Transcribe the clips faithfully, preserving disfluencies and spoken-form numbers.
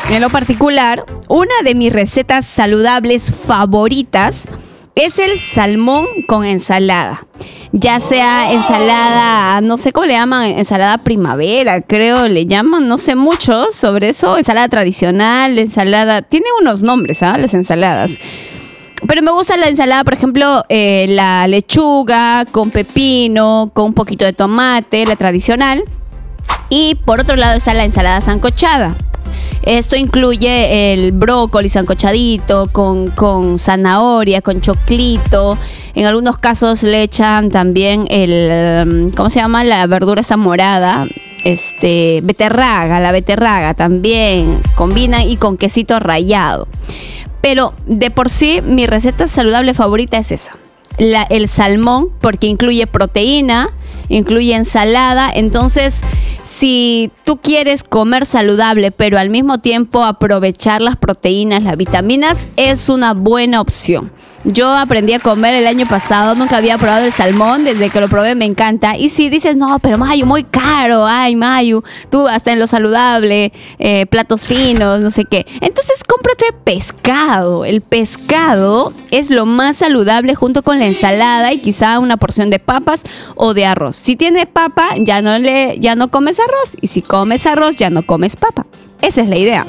en lo particular, una de mis recetas saludables favoritas es el salmón con ensalada. Ya sea ensalada, no sé cómo le llaman, ensalada primavera, creo le llaman, no sé mucho sobre eso. Ensalada tradicional, ensalada, tiene unos nombres, ¿ah? Las ensaladas. Pero me gusta la ensalada, por ejemplo, eh, la lechuga con pepino, con un poquito de tomate, la tradicional. Y por otro lado está la ensalada sancochada. Esto incluye el brócoli sancochadito con, con zanahoria, con choclito. En algunos casos le echan también el, ¿cómo se llama? La verdura esta morada. Este, beterraga, la beterraga también combinan, y con quesito rallado. Pero de por sí mi receta saludable favorita es esa. La, el salmón, porque incluye proteína, incluye ensalada. Entonces, si tú quieres comer saludable, pero al mismo tiempo aprovechar las proteínas, las vitaminas, es una buena opción. Yo aprendí a comer el año pasado, nunca había probado el salmón, desde que lo probé me encanta. Y si dices, no, pero Mayu, muy caro, ay Mayu, tú hasta en lo saludable, eh, platos finos, no sé qué. Entonces cómprate pescado. El pescado es lo más saludable junto con la ensalada y quizá una porción de papas o de arroz. Si tienes papa, ya no, le, ya no comes arroz. Y si comes arroz, ya no comes papa. Esa es la idea.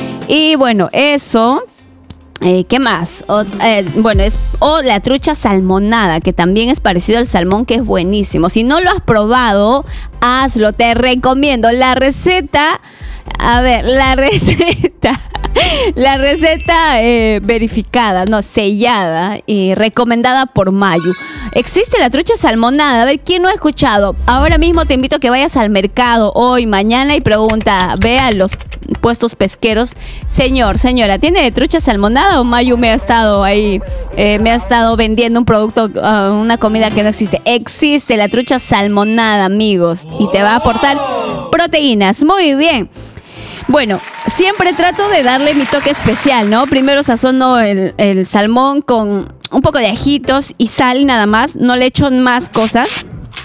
Y bueno, eso... Eh, ¿Qué más? O, eh, bueno, es o la trucha salmonada, que también es parecido al salmón, que es buenísimo. Si no lo has probado, hazlo, te recomiendo. La receta, a ver, la receta, la receta eh, verificada, no, sellada y recomendada por Mayu. Existe la trucha salmonada. A ver, ¿quién no ha escuchado? Ahora mismo te invito a que vayas al mercado hoy, mañana, y pregunta, ve a los puestos pesqueros, señor, señora, ¿tiene trucha salmonada o Mayu me ha estado ahí, eh, me ha estado vendiendo un producto, uh, una comida que no existe? Existe la trucha salmonada, amigos, y te va a aportar proteínas. Muy bien. Bueno, siempre trato de darle mi toque especial, ¿no? Primero sazono el, el salmón con un poco de ajitos y sal nada más, no le echo más cosas.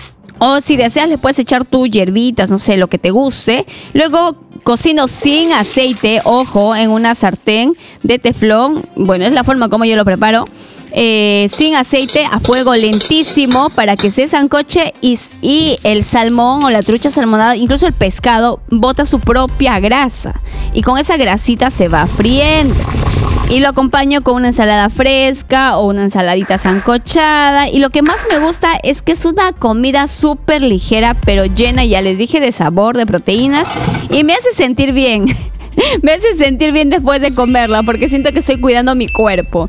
O si deseas le puedes echar tus hierbitas, no sé, lo que te guste. Luego cocino sin aceite, ojo, en una sartén de teflón. Bueno, es la forma como yo lo preparo. Eh, sin aceite, a fuego lentísimo, para que se sancoche y, y el salmón o la trucha salmonada, incluso el pescado, bota su propia grasa. Y con esa grasita se va friendo. Y lo acompaño con una ensalada fresca o una ensaladita sancochada. Y lo que más me gusta es que es una comida súper ligera, pero llena, ya les dije, de sabor, de proteínas. Y me hace sentir bien. Me hace sentir bien después de comerla, porque siento que estoy cuidando mi cuerpo.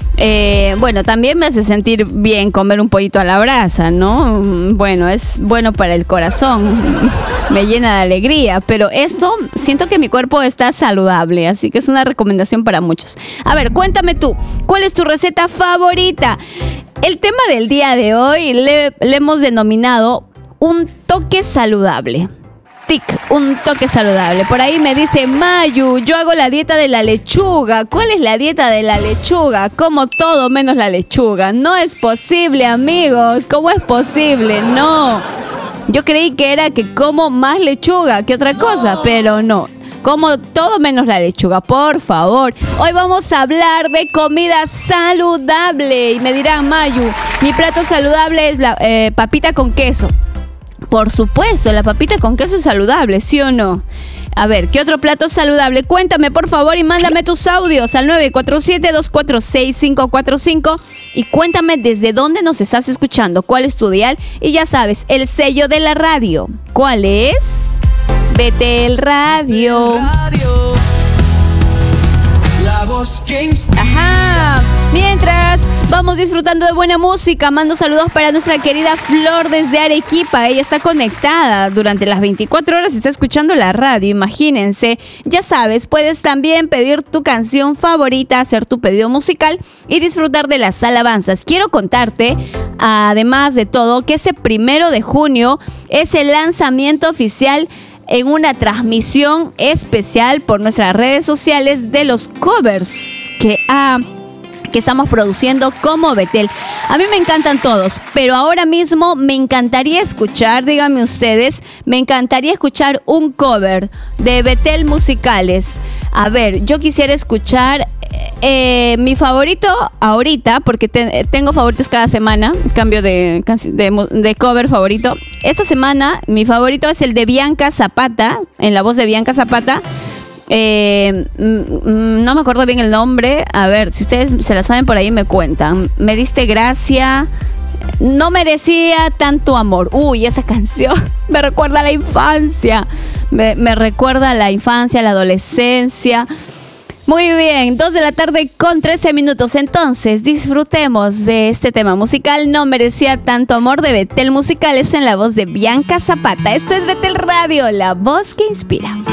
Eh, bueno, también me hace sentir bien comer un pollito a la brasa, ¿no? Bueno, es bueno para el corazón, me llena de alegría, pero esto, siento que mi cuerpo está saludable, así que es una recomendación para muchos. A ver, cuéntame tú, ¿cuál es tu receta favorita? El tema del día de hoy le, le hemos denominado un toque saludable. Tic, un toque saludable. Por ahí me dice Mayu, yo hago la dieta de la lechuga. ¿Cuál es la dieta de la lechuga? Como todo menos la lechuga. No es posible, amigos. ¿Cómo es posible? No. Yo creí que era que como más lechuga que otra cosa, pero no. Como todo menos la lechuga, por favor. Hoy vamos a hablar de comida saludable. Y me dirán, Mayu, mi plato saludable es la eh, papita con queso. Por supuesto, la papita con queso es saludable, ¿sí o no? A ver, ¿qué otro plato saludable? Cuéntame, por favor, y mándame tus audios al nueve cuatro siete, dos cuatro seis, cinco cuatro cinco y cuéntame desde dónde nos estás escuchando, cuál es tu dial y ya sabes, el sello de la radio. ¿Cuál es? Betel Radio. Ajá. Mientras vamos disfrutando de buena música, mando saludos para nuestra querida Flor desde Arequipa. Ella está conectada durante las veinticuatro horas, está escuchando la radio, imagínense. Ya sabes, puedes también pedir tu canción favorita, hacer tu pedido musical y disfrutar de las alabanzas. Quiero contarte, además de todo, que este primero de junio es el lanzamiento oficial en una transmisión especial por nuestras redes sociales de los covers que ha que estamos produciendo como Betel. A mí me encantan todos, pero ahora mismo me encantaría escuchar, díganme ustedes, me encantaría escuchar un cover de Betel Musicales. A ver, yo quisiera escuchar eh, mi favorito ahorita, porque te, tengo favoritos cada semana, cambio de, de, de cover favorito. Esta semana mi favorito es el de Bianca Zapata, en la voz de Bianca Zapata. Eh, no me acuerdo bien el nombre. A ver, si ustedes se la saben por ahí me cuentan. Me diste gracia, no merecía tanto amor. Uy, esa canción me recuerda a la infancia. Me, me recuerda a la infancia, a la adolescencia. Muy bien, dos de la tarde con trece minutos. Entonces, disfrutemos de este tema musical. No merecía tanto amor, de Betel Musicales, en la voz de Bianca Zapata. Esto es Betel Radio, la voz que inspira.